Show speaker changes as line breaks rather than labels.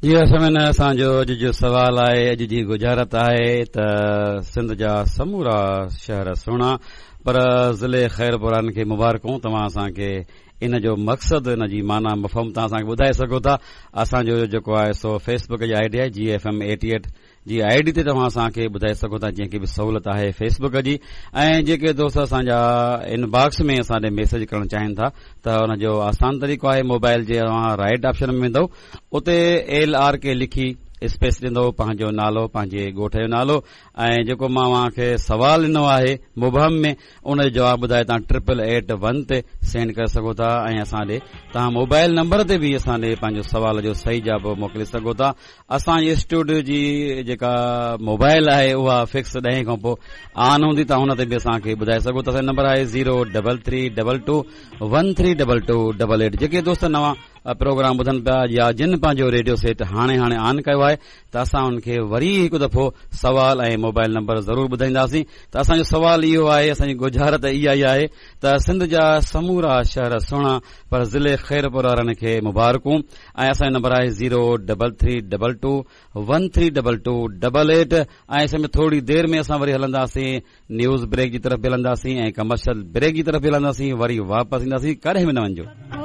जी असां असांजो अॼु जो सवाल आहे, अॼु जी गुजारत आहे त सिंध जा समूरा शहर सुहिणा पर ज़िले ख़ैरपुरान खे मुबारकूं। तव्हां असांखे इन जो मक़सद, इन जी माना मफ़हम तव्हां असांखे ॿुधाए सघो था। असांजो जेको आहे सो फेसबुक जी आईडी आहे GFM 88 जी आईडी ते तव्हां असांखे ॿुधाए सघो था, जंहिंखे बि सहूलियत आहे फेसबुक जी। ऐं जेके दोस्त असांजा इनबॉक्स में असांखे मैसेज करणु चाहिनि था त हुन जो आसान तरीक़ो आहे, मोबाइल जे तव्हां राइट ऑप्शन में वेंदव, उते LRK लिखी स्पेस ॾींदो, पंहिंजो नालो, पंहिंजे ॻोठ जो नालो ऐं जेको मां तव्हांखे सवाल ॾिनो आहे मुबहम में उन जो जवाबु ॿुधाए तव्हां 8881 ते सेंड करे सघो था। ऐं असां ॾे तव्हां मोबाइल नंबर ते बि असां ॾे पंहिंजो सवाल जो सही जवाबु मोकिले सघो था। असांजे स्टूडियो जी जेका मोबाइल आहे उहा फिक्स 10 खां पोइ ऑन हूंदी, तव्हां हुन ते बि असांखे ॿुधाए सघो था। असांजो नंबर आहे 033221388। जेके दोस्त नवां प्रोग्राम ॿुधनि पिया या जिन पंहिंजो रेडियो सेट हाणे ऑन कयो आहे त असां हुनखे वरी हिकु दफ़ो सवाल ऐं मोबाइल नंबर ज़रूर ॿुधाईंदासीं। त असांजो सवाल इहो आहे, असांजी गुजारत इहा ई आहे त सिंध जा समूरा शहर सुहिणा पर ज़िले ख़ैरपुर वारनि खे मुबारकूं। ऐं असांजो नंबर आहे 03322132288। ऐं असां में थोरी देरि में असां वरी हलंदासीं न्यूज़ ब्रेक जी तरफ़ बि हलंदासीं ऐं कमर्शियल ब्रेक जी तरफ़ बि हलंदासीं, वरी वापसि ईंदासीं। कॾहिं बि न वञिजो।